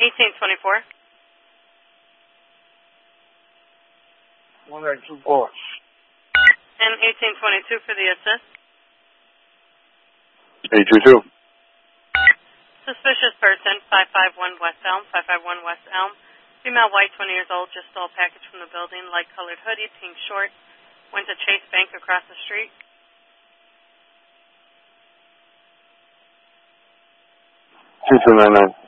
1824. 1924. And 1822 for the assist. 822. Suspicious person, 551 West Elm, 551 West Elm. Female, white, 20 years old, just stole a package from the building, light-colored hoodie, pink shorts. Went to Chase Bank across the street. 2299.